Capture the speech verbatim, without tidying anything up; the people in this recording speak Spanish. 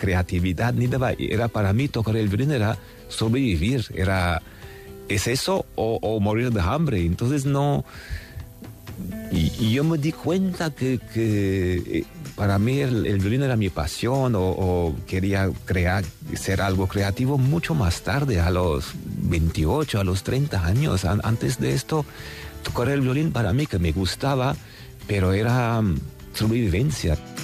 creatividad ni nada. Era para mí tocar el violín era sobrevivir, era es eso o, o morir de hambre. Entonces no, y, y yo me di cuenta que, que para mí el, el violín era mi pasión, o, o quería crear, ser algo creativo mucho más tarde, a los veintiocho, a los treinta años. Antes de esto, tocar el violín para mí que me gustaba, pero era sobrevivencia.